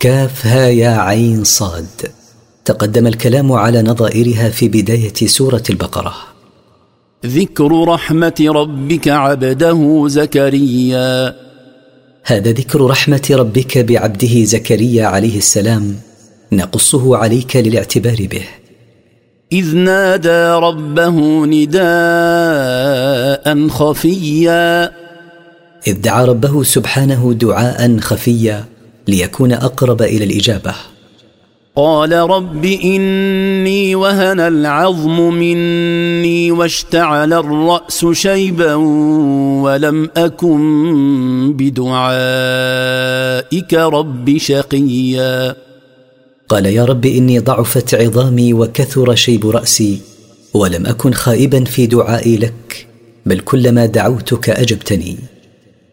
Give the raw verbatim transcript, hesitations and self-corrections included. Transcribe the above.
كاف ها يا عين صاد. تقدم الكلام على نظائرها في بداية سورة البقرة. ذكر رحمة ربك عبده زكريا. هذا ذكر رحمة ربك بعبده زكريا عليه السلام، نقصه عليك للاعتبار به. إذ نادى ربه نداء خفيا. إذ دعا ربه سبحانه دعاء خفيا ليكون أقرب إلى الإجابة. قال رب إني وهن العظم مني واشتعل الرأس شيبا ولم أكن بدعائك رب شقيا. قال يا رب إني ضعفت عظامي وكثر شيب رأسي ولم أكن خائبا في دعائي لك، بل كلما دعوتك أجبتني.